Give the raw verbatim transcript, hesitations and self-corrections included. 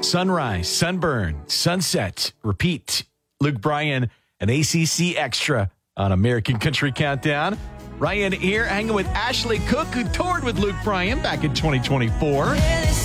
Sunrise, sunburn, sunset, repeat. Luke Bryan and A C C Extra on American Country Countdown. Ryan here hanging with Ashley Cook, who toured with Luke Bryan back in twenty twenty-four.